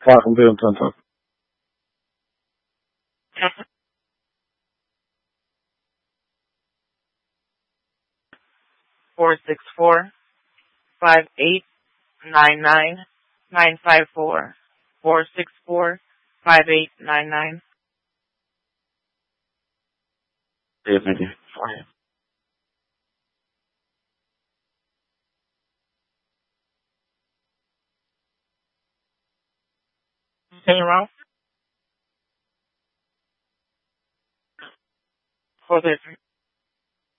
Vraag om 24. 464-5899-954. 464-5899. Yeah, thank you. Anything wrong? 433.